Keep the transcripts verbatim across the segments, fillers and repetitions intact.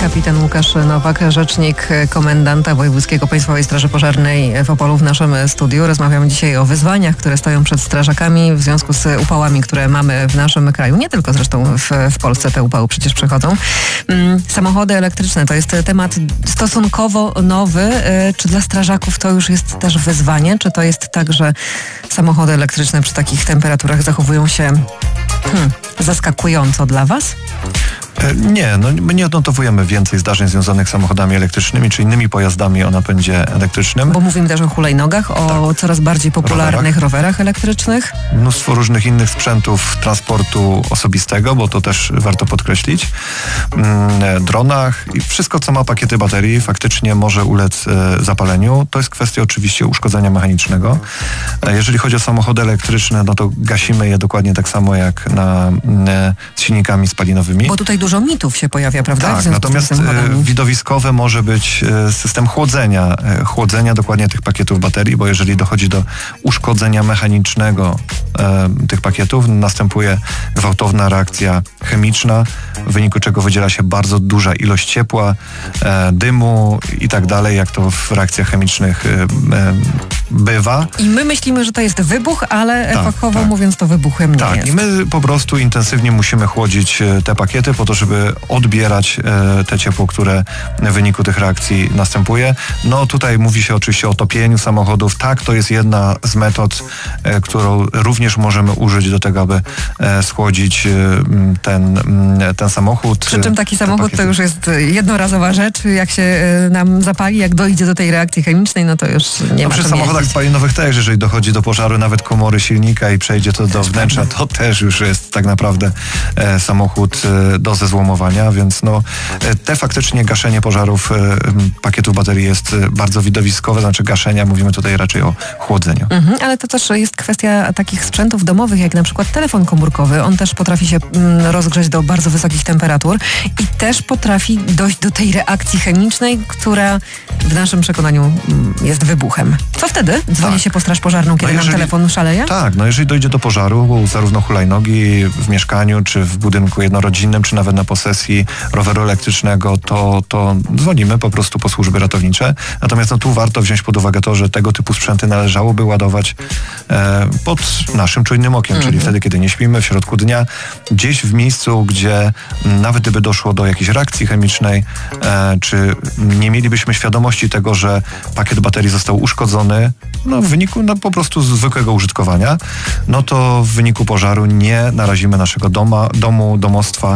Kapitan Łukasz Nowak, rzecznik komendanta Wojewódzkiego Państwowej Straży Pożarnej w Opolu w naszym studiu. Rozmawiamy dzisiaj o wyzwaniach, które stoją przed strażakami w związku z upałami, które mamy w naszym kraju. Nie tylko zresztą w, w Polsce te upały przecież przychodzą. Samochody elektryczne to jest temat stosunkowo nowy. Czy dla strażaków to już jest też wyzwanie? Czy to jest tak, że samochody elektryczne przy takich temperaturach zachowują się hmm, zaskakująco dla Was? Nie, no my nie odnotowujemy więcej zdarzeń związanych z samochodami elektrycznymi czy innymi pojazdami o napędzie elektrycznym. Bo mówimy też o hulajnogach, o tak. coraz bardziej popularnych rowerach. rowerach elektrycznych. Mnóstwo różnych innych sprzętów transportu osobistego, bo to też warto podkreślić. Dronach i wszystko, co ma pakiety baterii, faktycznie może ulec zapaleniu. To jest kwestia oczywiście uszkodzenia mechanicznego. Jeżeli chodzi o samochody elektryczne, no to gasimy je dokładnie tak samo jak na, z silnikami spalinowymi. Bo tutaj dużo mitów się pojawia, prawda? Tak, natomiast widowiskowy może być system chłodzenia. Chłodzenia dokładnie tych pakietów baterii, bo jeżeli dochodzi do uszkodzenia mechanicznego e, tych pakietów, następuje gwałtowna reakcja chemiczna, w wyniku czego wydziela się bardzo duża ilość ciepła, e, dymu i tak dalej, jak to w reakcjach chemicznych e, e, bywa. I my myślimy, że to jest wybuch, ale tak, fachowo tak. mówiąc to wybuchem nie tak, jest. I my po prostu intensywnie musimy chłodzić te pakiety po to, żeby odbierać e, te ciepło, które w wyniku tych reakcji następuje. No tutaj mówi się oczywiście o topieniu samochodów. Tak, to jest jedna z metod, e, którą również możemy użyć do tego, aby e, schłodzić e, ten, ten samochód. Przy czym taki samochód to już jest jednorazowa rzecz. Jak się e, nam zapali, jak dojdzie do tej reakcji chemicznej, no to już nie no ma przy co samochodach jeździć. spalinowych też, jeżeli dochodzi do pożaru nawet komory silnika i przejdzie to do wnętrza, to też już jest tak naprawdę e, samochód e, do zezłomowania, więc no te faktycznie gaszenie pożarów e, pakietów baterii jest bardzo widowiskowe, znaczy gaszenia, mówimy tutaj raczej o chłodzeniu. Mhm, ale to też jest kwestia takich sprzętów domowych, jak na przykład telefon komórkowy. On też potrafi się mm, rozgrzać do bardzo wysokich temperatur i też potrafi dojść do tej reakcji chemicznej, która w naszym przekonaniu mm, jest wybuchem. Co wtedy? Dzwoni tak. się po straż pożarną, kiedy no jeżeli, nam telefon szaleje? Tak, no jeżeli dojdzie do pożaru, zarówno hulajnogi w mieszkaniu, czy w budynku jednorodzinnym, czy nawet na posesji roweru elektrycznego, to, to dzwonimy po prostu po służby ratownicze. Natomiast no, tu warto wziąć pod uwagę to, że tego typu sprzęty należałoby ładować e, pod naszym czujnym okiem, mm-hmm. czyli wtedy, kiedy nie śpimy, w środku dnia, gdzieś w miejscu, gdzie m, nawet gdyby doszło do jakiejś reakcji chemicznej, e, czy nie mielibyśmy świadomości tego, że pakiet baterii został uszkodzony, no w wyniku no, po prostu zwykłego użytkowania, no to w wyniku pożaru nie narazimy naszego doma, domu, domostwa,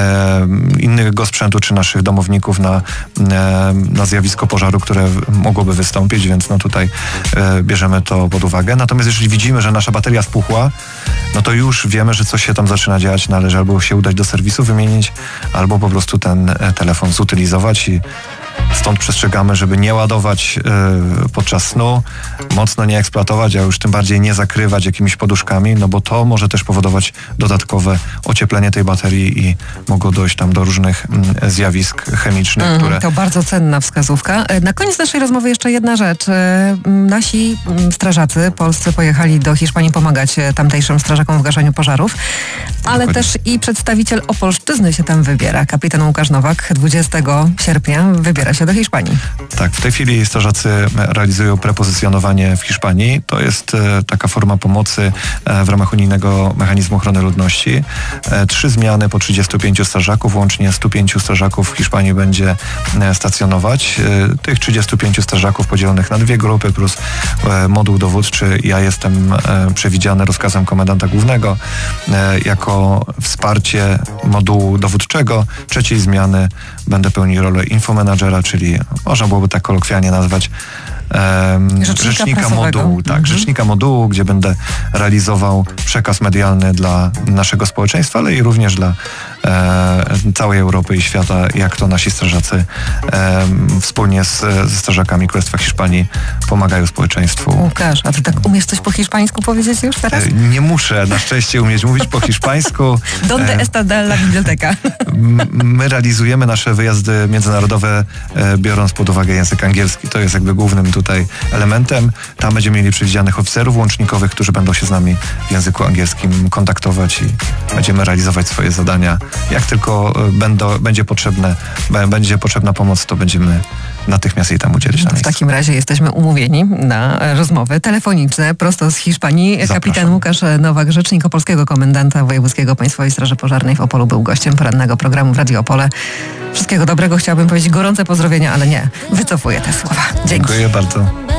e, innego sprzętu czy naszych domowników na, e, na zjawisko pożaru, które mogłoby wystąpić, więc no tutaj e, bierzemy to pod uwagę. Natomiast jeżeli widzimy, że nasza bateria spuchła, no to już wiemy, że coś się tam zaczyna dziać, należy albo się udać do serwisu, wymienić, albo po prostu ten e, telefon zutylizować i stąd przestrzegamy, żeby nie ładować y, podczas snu, mocno nie eksploatować, a już tym bardziej nie zakrywać jakimiś poduszkami, no bo to może też powodować dodatkowe ocieplenie tej baterii i mogło dojść tam do różnych mm, zjawisk chemicznych, mm, które... To bardzo cenna wskazówka. Na koniec naszej rozmowy jeszcze jedna rzecz. Nasi strażacy polscy pojechali do Hiszpanii pomagać tamtejszym strażakom w gaszeniu pożarów, ale Dokładnie. też i przedstawiciel Opolszczyzny się tam wybiera. Kapitan Łukasz Nowak dwudziestego sierpnia wybiera się do Hiszpanii. Tak, w tej chwili strażacy realizują prepozycjonowanie w Hiszpanii. To jest e, taka forma pomocy e, w ramach unijnego mechanizmu ochrony ludności. E, trzy zmiany po trzydziestu pięciu strażaków, łącznie stu pięciu strażaków w Hiszpanii będzie e, stacjonować. E, tych trzydziestu pięciu strażaków podzielonych na dwie grupy plus e, moduł dowódczy. Ja jestem e, przewidziany rozkazem komendanta głównego e, jako wsparcie modułu dowódczego. Trzeciej zmiany będę pełnił rolę infomenadżera, czyli można byłoby tak kolokwialnie nazwać Um, rzecznika, rzecznika modułu, tak, mhm. rzecznika modułu, gdzie będę realizował przekaz medialny dla naszego społeczeństwa, ale i również dla e, całej Europy i świata, jak to nasi strażacy e, wspólnie z, ze strażakami Królestwa Hiszpanii pomagają społeczeństwu. Łukasz, a ty tak umiesz coś po hiszpańsku powiedzieć już teraz? E, nie muszę na szczęście umieć mówić po hiszpańsku. Donde e, está la biblioteca? My realizujemy nasze wyjazdy międzynarodowe e, biorąc pod uwagę język angielski. To jest jakby głównym tutaj elementem. Tam będziemy mieli przewidzianych oficerów łącznikowych, którzy będą się z nami w języku angielskim kontaktować i będziemy realizować swoje zadania jak tylko będą, będzie potrzebne, będzie potrzebna pomoc, to będziemy natychmiast jej tam udzielić na W miejscu. takim razie jesteśmy umówieni na rozmowy telefoniczne prosto z Hiszpanii. Zapraszam. Kapitan Łukasz Nowak, rzecznik opolskiego komendanta Wojewódzkiego Państwowej Straży Pożarnej w Opolu, był gościem porannego programu w Radio Opole. Wszystkiego dobrego, chciałabym powiedzieć gorące pozdrowienia, ale nie, wycofuję te słowa. Dzięki. Dziękuję bardzo.